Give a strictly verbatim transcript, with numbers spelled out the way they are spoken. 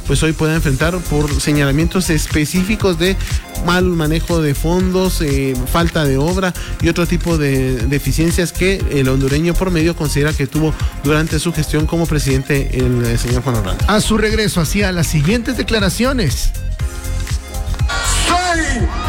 pues hoy pueda enfrentar por señalamientos específicos de mal manejo de fondos, eh, falta de obra y otro tipo de deficiencias que el hondureño promedio considera que tuvo durante su gestión como presidente el, el señor Juan Orlando. A su regreso hacía las siguientes declaraciones. Soy